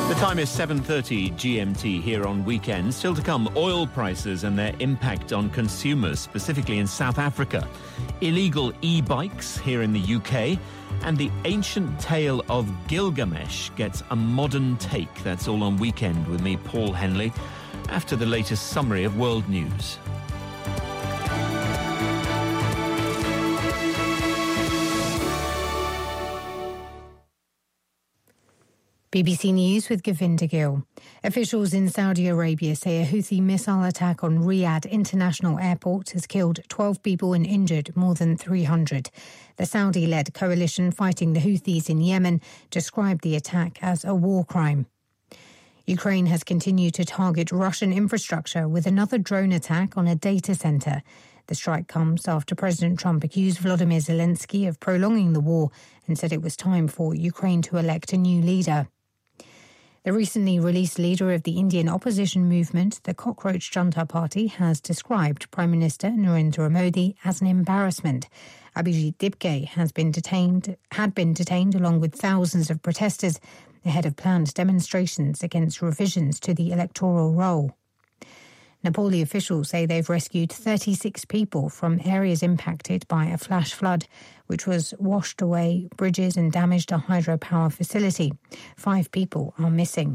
The time is 7:30 GMT here on Weekend. Still to come, oil prices and their impact on consumers, specifically in South Africa. Illegal e-bikes here in the UK. And the ancient tale of Gilgamesh gets a modern take. That's all on Weekend with me, Paul Henley, after the latest summary of world news. BBC News with Govinda Gill. Officials in Saudi Arabia say a Houthi missile attack on Riyadh International Airport has killed 12 people and injured more than 300. The Saudi-led coalition fighting the Houthis in Yemen described the attack as a war crime. Ukraine has continued to target Russian infrastructure with another drone attack on a data centre. The strike comes after President Trump accused Volodymyr Zelensky of prolonging the war and said it was time for Ukraine to elect a new leader. The recently released leader of the Indian opposition movement, the Cockroach Junta Party, has described Prime Minister Narendra Modi as an embarrassment. Abhijit Dibke had been detained along with thousands of protesters ahead of planned demonstrations against revisions to the electoral roll. Nepali officials say they've rescued 36 people from areas impacted by a flash flood, which was washed away bridges and damaged a hydropower facility. 5 people are missing.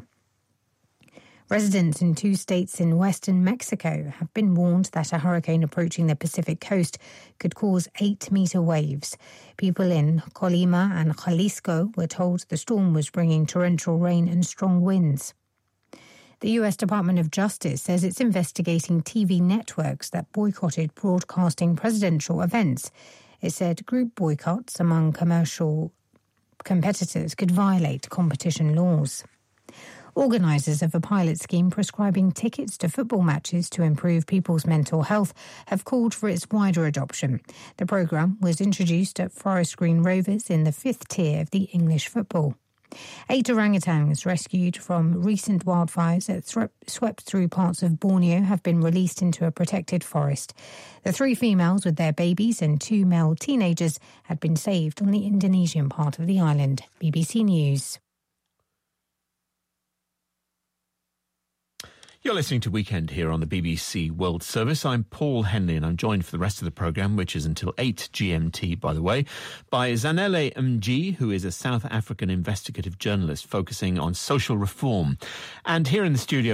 Residents in 2 states in western Mexico have been warned that a hurricane approaching the Pacific coast could cause 8-meter waves. People in Colima and Jalisco were told the storm was bringing torrential rain and strong winds. The US Department of Justice says it's investigating TV networks that boycotted broadcasting presidential events. It said group boycotts among commercial competitors could violate competition laws. Organisers of a pilot scheme prescribing tickets to football matches to improve people's mental health have called for its wider adoption. The programme was introduced at Forest Green Rovers in the 5th tier of the English football. 8 orangutans rescued from recent wildfires that swept through parts of Borneo have been released into a protected forest. The 3 females with their babies and 2 male teenagers had been saved on the Indonesian part of the island. BBC News. You're listening to Weekend here on the BBC World Service. I'm Paul Henley and I'm joined for the rest of the programme, which is until 8 GMT, by the way, by Zanele Mg, who is a South African investigative journalist focusing on social reform. And here in the studio